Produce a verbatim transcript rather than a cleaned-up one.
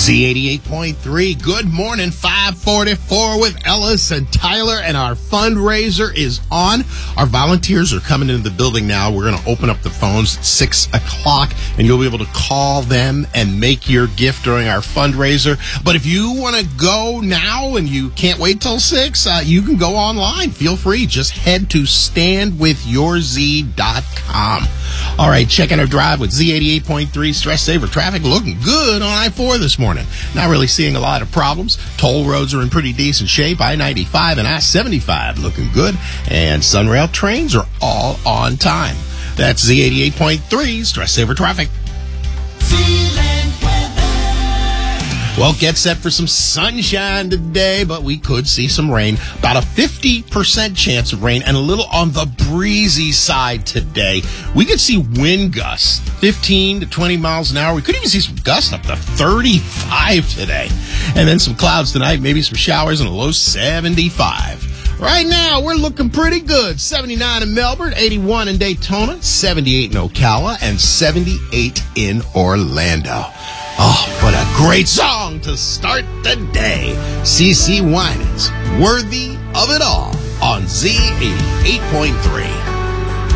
Z eighty-eight point three, good morning, five forty-four with Ellis and Tyler, and our fundraiser is on. Our volunteers are coming into the building now. We're going to open up the phones at six o'clock, and you'll be able to call them and make your gift during our fundraiser. But if you want to go now and you can't wait till six, uh, you can go online. Feel free. Just head to stand with your z dot com. All right, checking our drive with Z eighty-eight point three Stress Saver Traffic, looking good on I four this morning. Not really seeing a lot of problems. Toll roads are in pretty decent shape. I ninety-five and I seventy-five looking good. And Sunrail trains are all on time. That's Z eighty-eight point three Stress Saver Traffic. Well, get set for some sunshine today, but we could see some rain. About a fifty percent chance of rain and a little on the breezy side today. We could see wind gusts, fifteen to twenty miles an hour. We could even see some gusts up to thirty-five today. And then some clouds tonight, maybe some showers and a low seventy-five. Right now, we're looking pretty good. seventy-nine in Melbourne, eighty-one in Daytona, seventy-eight in Ocala, and seventy-eight in Orlando. Oh, what a great song to start the day. C C Winans, Worthy of It All on Z eighty-eight point three.